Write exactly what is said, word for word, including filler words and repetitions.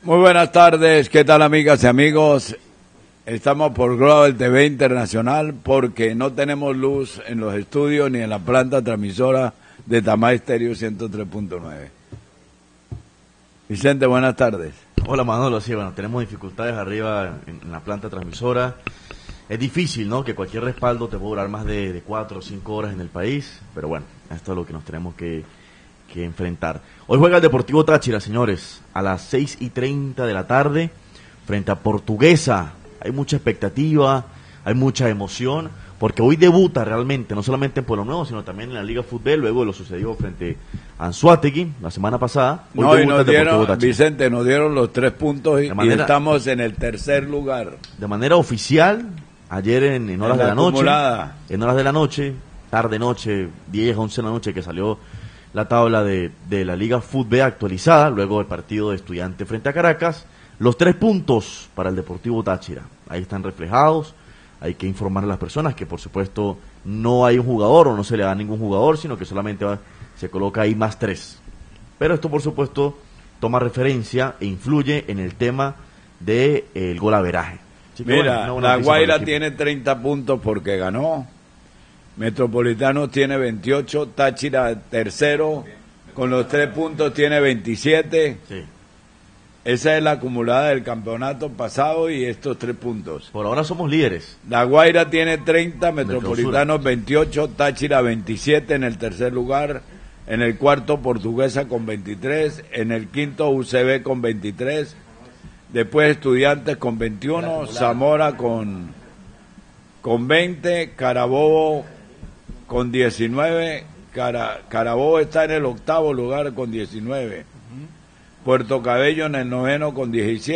Muy buenas tardes, ¿qué tal amigas y amigos? Estamos por Global T V Internacional porque no tenemos luz en los estudios ni en la planta transmisora de Tamay Stereo ciento tres punto nueve. Vicente, buenas tardes. Hola Manolo, sí, bueno, tenemos dificultades arriba en, en la planta transmisora. Es difícil, ¿no? Que cualquier respaldo te pueda durar más de, de cuatro o cinco horas en el país, pero bueno, esto es lo que nos tenemos que, que enfrentar. Hoy juega el Deportivo Táchira, señores, a las seis y treinta de la tarde, frente a Portuguesa. Hay mucha expectativa, hay mucha emoción, porque hoy debuta realmente, no solamente en Pueblo Nuevo, sino también en la Liga Fútbol, luego de lo sucedido frente a Anzoátegui la semana pasada. Hoy no, y nos dieron, Vicente, nos dieron los tres puntos y, manera, y estamos en el tercer lugar. De manera oficial, ayer en, en horas en la de la acumulada. noche, en horas de la noche, tarde noche, diez, once de la noche, que salió la tabla de, de la Liga Fútbol actualizada, luego del partido de Estudiantes frente a Caracas, los tres puntos para el Deportivo Táchira, ahí están reflejados. Hay que informar a las personas que por supuesto no hay un jugador o no se le da a ningún jugador, sino que solamente va, se coloca ahí más tres. Pero esto por supuesto toma referencia e influye en el tema del de, eh, golaveraje. Mira, bueno, La Guaira tiene treinta puntos porque ganó, Metropolitano tiene veintiocho, Táchira tercero, con los tres puntos tiene veintisiete. Sí. Esa es la acumulada del campeonato pasado y estos tres puntos. Por ahora somos líderes. La Guaira tiene treinta, Metropolitanos veintiocho, Táchira veintisiete en el tercer lugar, en el cuarto Portuguesa con veintitrés, en el quinto U C B con veintitrés, después Estudiantes con veintiuno, Zamora con, con veinte, Carabobo con diecinueve, Cara, Carabobo está en el octavo lugar con diecinueve. Puerto Cabello en el noveno con diecisiete.